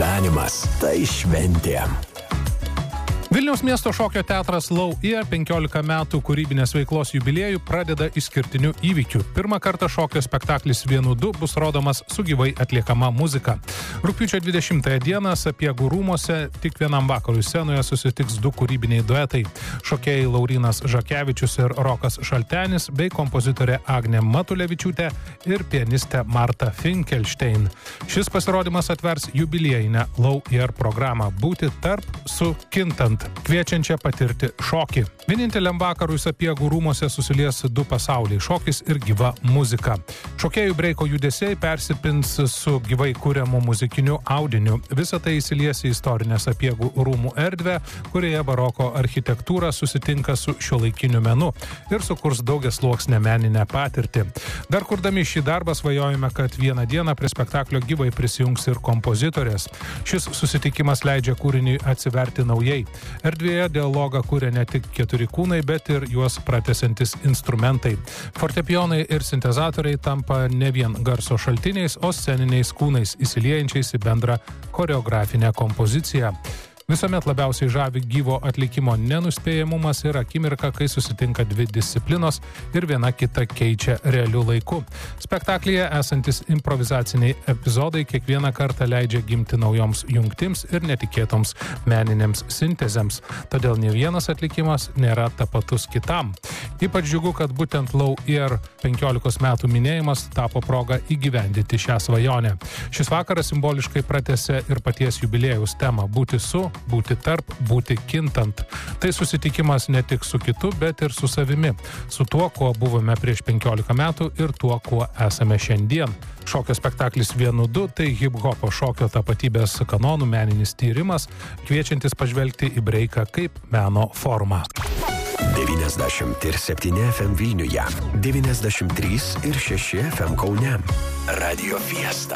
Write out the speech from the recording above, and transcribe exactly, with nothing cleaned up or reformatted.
Gyvenimas tai šventė. Vilniaus miesto šokio teatras Low Air penkiolika metų kūrybinės veiklos jubiliejų pradeda išskirtiniu įvykiu. Pirmą kartą šokio spektaklis vienu du bus rodomas su gyvai atliekama muzika. Rugpjūčio dvidešimtąją dieną Sapiegų rūmuose tik vienam vakarui scenoje susitiks du kūrybiniai duetai – šokėjai Laurynas Žakevičius ir Rokas Šaltenis bei kompozitorė Agnė Matulevičiūtė ir pianistė Marta Finkelstein. Šis pasirodymas atvers jubiliejinę Low Air programą būti tarp su kintant, kviečiančią patirti šokį. Vieninteliam vakarui Sapiegų rūmuose susilies du pasauliai – šokis ir gyva muzika. Šokėjų breiko judesiai persipins su gyvai kuriamu muzikiniu audiniu. Visa tai įsilies į istorinę Sapiegų rūmų erdvę, kurioje baroko architektūra susitinka su šiuolaikiniu menu ir sukurs daugiasluoksnę meninę patirtį. Dar kurdami šį darbą svajojame, kad vieną dieną prie spektaklio gyvai prisijungs ir kompozitorės. Šis susitikimas leidžia kūriniui atsiverti naujai. Erdvėje dialogą kuria ne tik keturi kūnai, bet ir juos pratęsiantis instrumentai. Fortepijonai ir sintezatoriai tampa ne vien garso šaltiniais, o sceniniais kūnais įsiliejančiais į bendrą choreografinę kompoziciją. Visuomet labiausiai žavi gyvo atlikimo nenuspėjamumas ir akimirka, kai susitinka dvi disciplinos ir viena kita keičia realiu laiku. Spektaklyje esantis improvizaciniai epizodai kiekvieną kartą leidžia gimti naujoms jungtims ir netikėtoms meninėms sintezėms. Todėl ne vienas atlikimas nėra tapatus kitam. Ypač džiugu, kad būtent Low Air penkiolikos metų minėjimas tapo proga įgyvendinti šią svajonę. Šis vakaras simboliškai pratęsė ir paties jubiliejaus temą – būti su, būti tarp, būti kintant. Tai susitikimas ne tik su kitu, bet ir su savimi. Su tuo, kuo buvome prieš penkiolika metų ir tuo, kuo esame šiandien. Šokio spektaklis vienu du tai hip-hopo šokio tapatybės kanonų meninis tyrimas, kviečiantis pažvelgti į breiką kaip meno formą. devyniasdešimt septyni F M Vilniuje, devyniasdešimt trys ir šeši F M Kaune. Radio Fiesta.